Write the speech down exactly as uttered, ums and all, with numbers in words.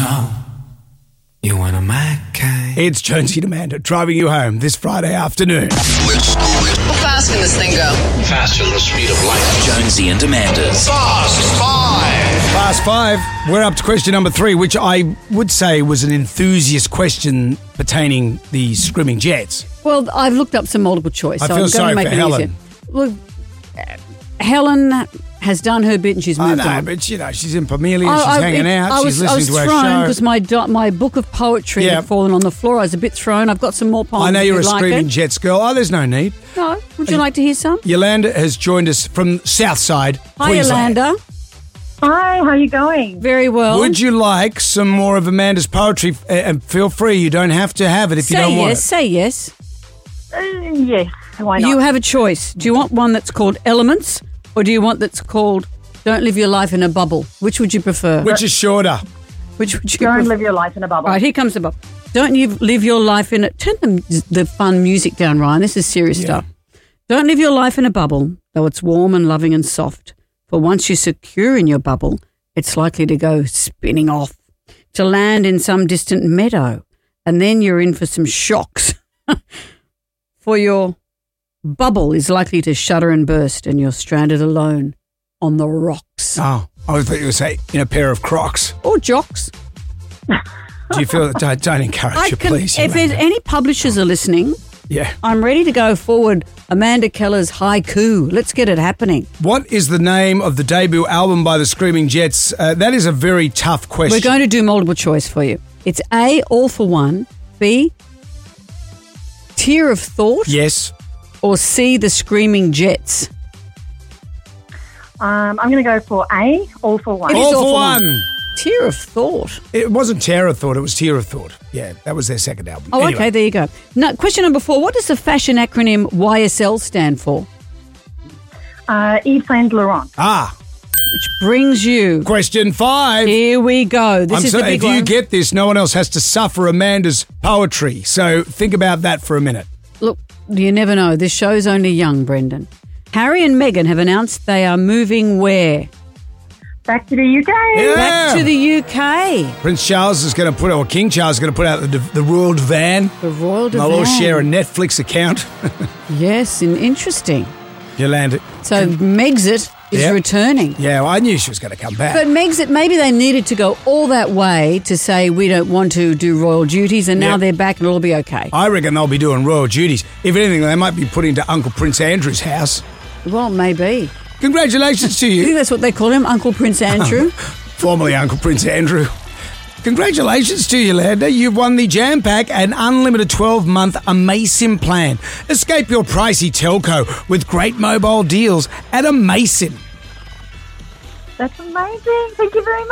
know you want a Mackay. It's Jonesy and Amanda driving you home this Friday afternoon. How fast can this thing go? Faster than the speed of light. Jonesy and Amanda's Fast Five. Fast five. We're up to question number three, which I would say was an enthusiast question pertaining the Screaming Jets. Well, I've looked up some multiple choice. I so feel I'm sorry going to make for it Helen. easier. Look, uh, Helen has done her bit and she's I moved know, on. but you know, she's in Pamelia, I- she's I- hanging it- out, I was, she's I was listening to thrown our because show. my do- my book of poetry Yeah. had fallen on the floor. I was a bit thrown. I've got some more poems. I know if you're a you'd like Screaming it. Jets girl. Oh, there's no need. No, would you like to hear some? Yolanda has joined us from Southside, Hi, Queensland. Yolanda. Hi, how are you going? Very well. Would you like some more of Amanda's poetry? Uh, And feel free, you don't have to have it if say you don't want yes? it. Say yes. Uh, yes, why not? You have a choice. Do you want one that's called Elements, or do you want that's called Don't Live Your Life in a Bubble? Which would you prefer? Which is shorter? Which would you Don't prefer? live your life in a bubble. All right, here comes the bubble. Don't you live your life in a... Turn the, the fun music down, Ryan. This is serious Yeah. stuff. Don't live your life in a bubble, though it's warm and loving and soft. For once you're secure in your bubble, it's likely to go spinning off, to land in some distant meadow, and then you're in for some shocks. For your bubble is likely to shudder and burst, and you're stranded alone on the rocks. Oh, I thought you were saying in a pair of Crocs. Or jocks. Do you feel that? Don't, don't encourage I her, can, please. if there's Yolanda. any publishers are listening, Yeah. I'm ready to go forward. Amanda Keller's haiku. Let's get it happening. What is the name of the debut album by the Screaming Jets? Uh, that is a very tough question. We're going to do multiple choice for you. It's A, All for One, B, Tear of Thought, Yes. or C, The Screaming Jets. Um, I'm going to go for A, all for one. It is All All for for One. One. Tear of Thought. It wasn't Terror Thought, it was Tear of Thought. Yeah, that was their second album. Oh, Anyway. okay, there you go. Now, question number four. What does the fashion acronym Y S L stand for? Uh, Yves Saint Laurent. Ah, Which brings you... question five. Here we go. This I'm is so, the big if one. you get this, no one else has to suffer Amanda's poetry. So think about that for a minute. Look, you never know. This show's only young, Brendan. Harry and Meghan have announced they are moving where? Back to the U K. Yeah. Back to the U K. Prince Charles is going to put, or King Charles is going to put out the, the Royal Divan. The Royal And I'll all Divan. share a Netflix account. Yes, and interesting. Yolanda. So Megxit is Yep. returning. Yeah, well, I knew she was going to come back. But Megxit, maybe they needed to go all that way to say we don't want to do royal duties, and now Yep. they're back and it'll all be okay. I reckon they'll be doing royal duties. If anything, they might be putting to Uncle Prince Andrew's house. Well, maybe. Congratulations to I think you, that's what they call him, Uncle Prince Andrew. formerly Uncle Prince Andrew. Congratulations to you, Yolanda. You've won the Jam Pack, an unlimited twelve-month Amasim plan. Escape your pricey telco with great mobile deals at Amasim. That's amazing. Thank you very much.